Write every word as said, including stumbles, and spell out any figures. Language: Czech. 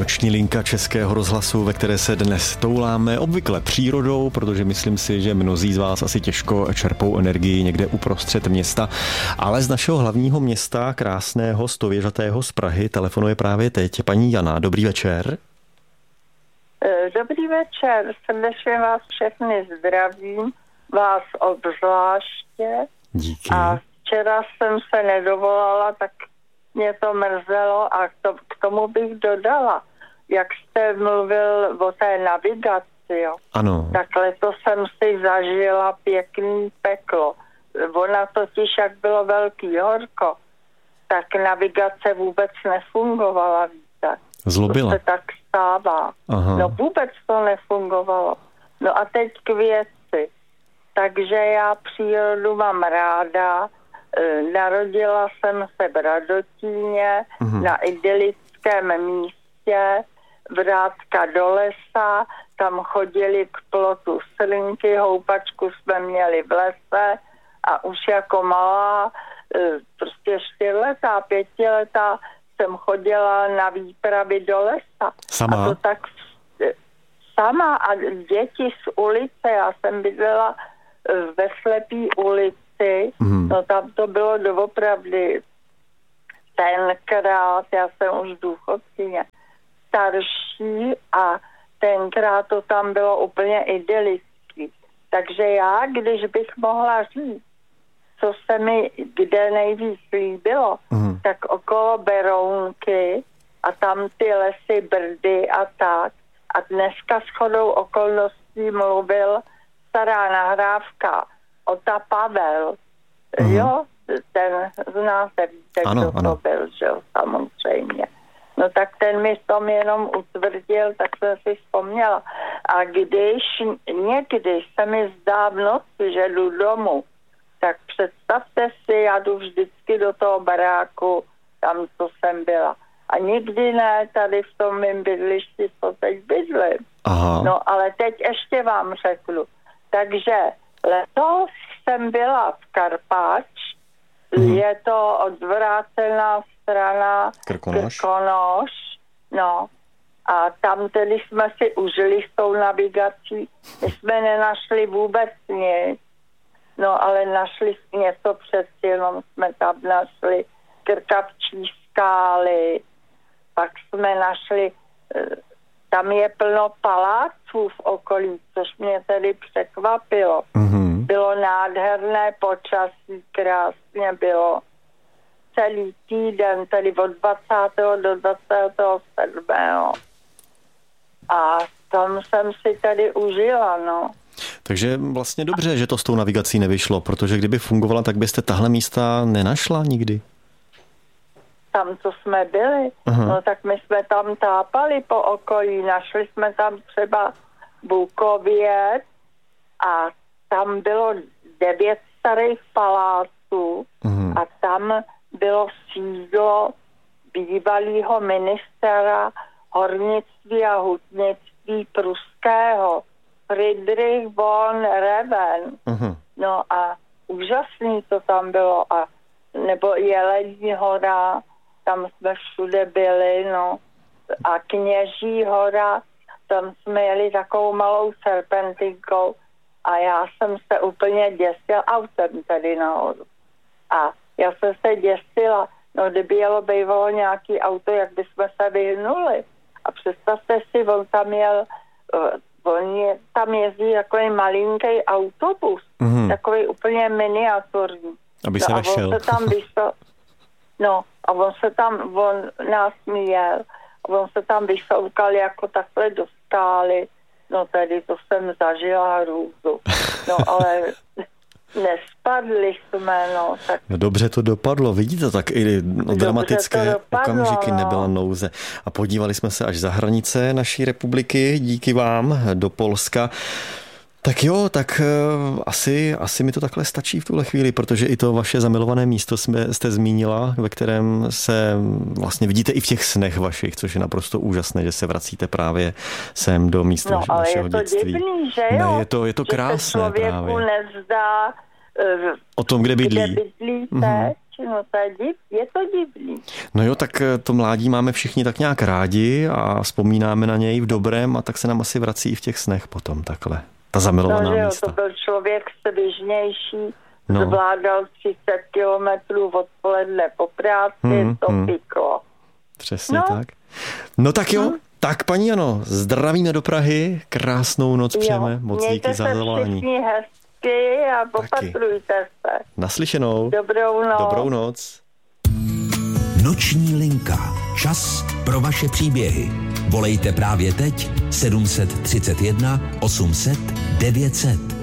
Noční linka Českého rozhlasu, ve které se dnes touláme obvykle přírodou, protože myslím si, že mnozí z vás asi těžko čerpou energii někde uprostřed města, ale z našeho hlavního města, krásného, stověžatého z Prahy, telefonuje právě teď paní Jana. Dobrý večer. Dobrý večer, srdečně vás všechny zdravím, vás obzvláště. Díky. A včera jsem se nedovolala, tak mě to mrzelo a to, k tomu bych dodala, jak jste mluvil o té navigaci, jo. Ano. Tak letos jsem si zažila pěkný peklo. Ona totiž, jak bylo velký horko, tak navigace vůbec nefungovala, víte. Zlobila. To se tak stává. Aha. No vůbec to nefungovalo. No a teď k věci. Takže já přírodu mám ráda. Narodila jsem se v Radotíně, mm-hmm. na idylickém místě, vrátka do lesa, tam chodili k plotu srnky, houpačku jsme měli v lese a už jako malá, prostě čtyřletá, pětiletá, jsem chodila na výpravy do lesa. Sama? A to tak sama a děti z ulice, já jsem bydlela ve Slepý ulici, mm. no tam to bylo doopravdy tenkrát, já jsem už důchodkyně, starší a tenkrát to tam bylo úplně idylický. Takže já, když bych mohla říct, co se mi kde nejvíc líbilo, mm. tak okolo Berounky a tam ty lesy Brdy a tak. A dneska shodou okolností mluvil stará nahrávka Ota Pavel. Mm. Jo, ten znáte, víte, ano, kdo ano. to byl, že jo, samozřejmě. No tak ten mi v tom jenom utvrdil, tak jsem si vzpomněla. A když někdy se mi zdá v noci, že jdu domů, tak představte si, já jdu vždycky do toho baráku, tam, co jsem byla. A nikdy ne tady v tom mým bydlišti, co teď bydlím. Aha. No, ale teď ještě vám řeknu. Takže letos jsem byla v Karpáč, hmm. je to odvrácená strana Krkonoš. Krkonoš, no. A tam tedy jsme si užili s tou navigací. My jsme nenašli vůbec nic. No, ale našli něco přeci, jenom jsme tam našli krkavčí skály, pak jsme našli, tam je plno paláců v okolí, což mě tedy překvapilo. Mm-hmm. Bylo nádherné počasí, krásně bylo celý týden, tedy od dvacátého do dvacátého sedmého A tam jsem si tady užila, no. Takže vlastně dobře, že to s tou navigací nevyšlo, protože kdyby fungovala, tak byste tahle místa nenašla nikdy. Tam, co jsme byli, Aha. no tak my jsme tam tápali po okolí, našli jsme tam třeba Bukověc a tam bylo devět starých paláců Aha. a tam bylo sídlo bývalého ministra hornictví a hutnictví pruského, Friedrich von Reven. Uh-huh. No a úžasný to tam bylo. A nebo Jelení hora, tam jsme všude byli, no. A Kněží hora, tam jsme jeli takovou malou serpentinkou a já jsem se úplně děsila autem tady nahoru. A já jsem se děsila, no kdyby jelo bývalo nějaký auto, jak bychom se vyhnuli. A představte si, on tam jel On je, tam jezdí takový malinký autobus, mm-hmm. takový úplně miniaturní. Aby se no, vešel. A on se tam vysel, no a on se tam, on nás měl, a on se tam vysoukal jako takhle do skály, no tedy to jsem zažila hrůzu. No ale nespadli jsme, no. Tak... No dobře to dopadlo, vidíte, tak i no, dramatické dopadlo, okamžiky no. Nebyla nouze. A podívali jsme se až za hranice naší republiky, díky vám, do Polska. Tak jo, tak uh, asi, asi mi to takhle stačí v tuhle chvíli, protože i to vaše zamilované místo jsme, jste zmínila, ve kterém se vlastně vidíte i v těch snech vašich, což je naprosto úžasné, že se vracíte právě sem do místa no, vašeho ale je to dětství. Divný, že jo? Ne, je to, je to krásné že se člověku právě. nezdá, o tom, kde bydlí. Kde bydlí mm-hmm. teď. většinu, to je, div, je to divný. No jo, tak to mládí máme všichni tak nějak rádi a vzpomínáme na něj v dobrém a tak se nám asi vrací i v těch snech potom takhle. Ta zamilovaná no, jo, místa. To byl člověk svižnější, no. Zvládal třicet kilometrů odpoledne po práci, hmm, to hmm. pyklo. Přesně no. tak. No tak jo, hmm. tak paní Jano, zdravíme do Prahy, krásnou noc přejeme, moc díky za zavolání. Mějte se všichni hezky a popatrujte se. Naslyšenou. Dobrou noc. Dobrou noc. Noční linka. Čas pro vaše příběhy. Volejte právě teď sedm set třicet jedna osm set devět set.